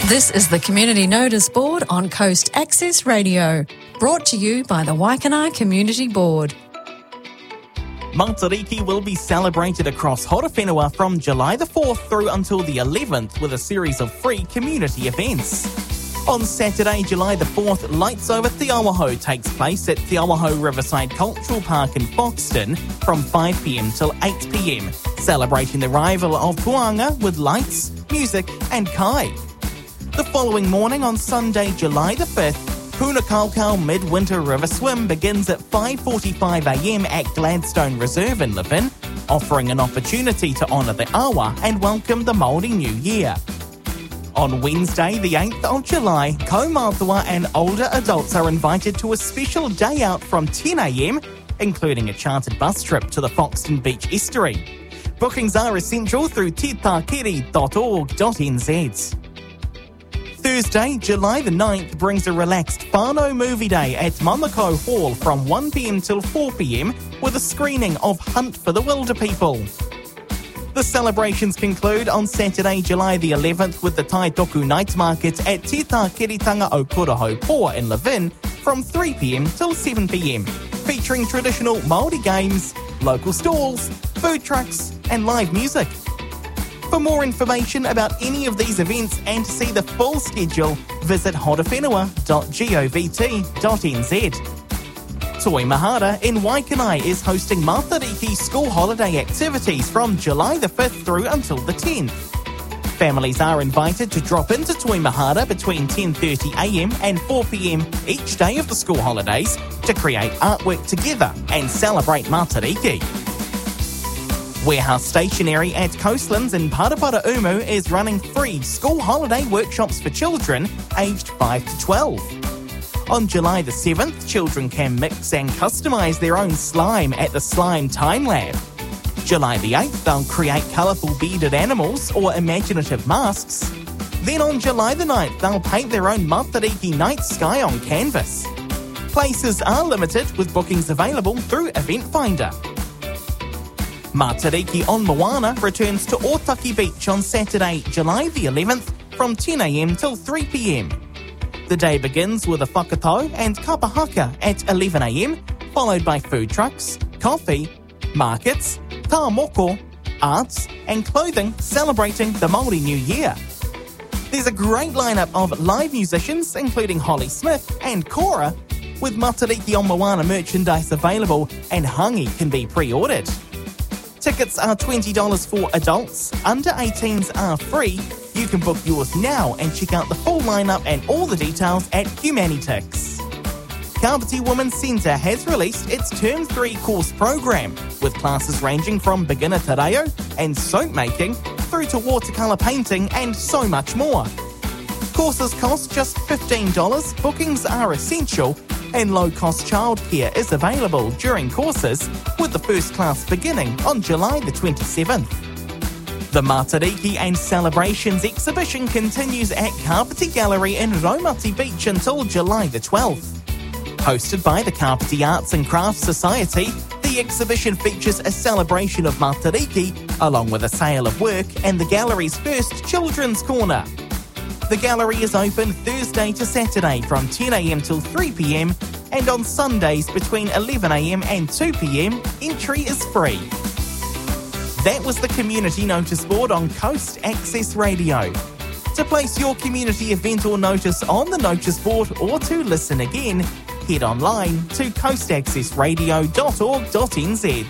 This is the Community Notice Board on Coast Access Radio, brought to you by the Waikanae Community Board. Matariki will be celebrated across Horowhenua from July the 4th through until the 11th with a series of free community events. On Saturday, July the 4th, Lights Over Te Awaho takes place at Te Awaho Riverside Cultural Park in Foxton from 5pm till 8pm, celebrating the arrival of Puanga with lights, music and kai. The following morning on Sunday, July the 5th, Punakaukau Midwinter River Swim begins at 5:45am at Gladstone Reserve in Levin, offering an opportunity to honour the awa and welcome the Māori New Year. On Wednesday, the 8th of July, kaumātua and older adults are invited to a special day out from 10am, including a chartered bus trip to the Foxton Beach Estuary. Bookings are essential through titakeri.org.nz. Thursday, July the 9th brings a relaxed whānau movie day at Mamako Hall from 1pm till 4pm with a screening of Hunt for the Wilder People. The celebrations conclude on Saturday, July the 11th with the Tai Toku Night Market at Te Tākeritanga o Kuraho Poa in Levin from 3pm till 7pm, featuring traditional Māori games, local stalls, food trucks and live music. For more information about any of these events and to see the full schedule, visit horowhenua.govt.nz. Toi Mahara in Waikanae is hosting Matariki school holiday activities from July the 5th through until the 10th. Families are invited to drop into Toi Mahara between 10:30am and 4pm each day of the school holidays to create artwork together and celebrate Matariki. Warehouse Stationery at Coastlands in Parapara Umu is running free school holiday workshops for children aged 5 to 12. On July the 7th, children can mix and customise their own slime at the Slime Time Lab. July the 8th, they'll create colourful bearded animals or imaginative masks. Then on July the 9th, they'll paint their own Matariki night sky on canvas. Places are limited with bookings available through Event Finder. Matariki on Moana returns to Otaki Beach on Saturday, July the 11th from 10am till 3pm. The day begins with a whakatau and kapahaka at 11am, followed by food trucks, coffee, markets, tā moko, arts and clothing celebrating the Māori New Year. There's a great lineup of live musicians including Holly Smith and Cora, with Matariki on Moana merchandise available and hangi can be pre-ordered. Tickets are $20 for adults, under 18s are free. You can book yours now and check out the full lineup and all the details at Humanitix. Kapiti Women's Centre has released its Term 3 course program, with classes ranging from beginner te reo and soap making through to watercolour painting and so much more. Courses cost just $15, bookings are essential, and low-cost childcare is available during courses, with the first class beginning on July the 27th. The Matariki and Celebrations exhibition continues at Kapiti Gallery in Raumati Beach until July the 12th. Hosted by the Kapiti Arts and Crafts Society, the exhibition features a celebration of Matariki, along with a sale of work and the gallery's first children's corner. The gallery is open Thursday to Saturday from 10am till 3pm, and on Sundays between 11am and 2pm, entry is free. That was the Community Notice Board on Coast Access Radio. To place your community event or notice on the notice board or to listen again, head online to coastaccessradio.org.nz.